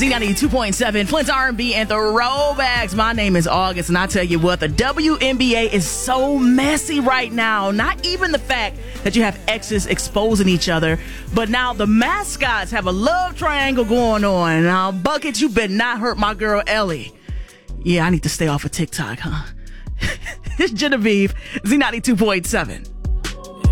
Z92.7, Flint's R&B and Throwbacks. My name is August, and I tell you what, the WNBA is so messy right now. Not even the fact that you have exes exposing each other, but now the mascots have a love triangle going on. Now, Bucket, you better not hurt my girl Ellie. Yeah, I need to stay off of TikTok, huh? It's Genevieve, Z92.7.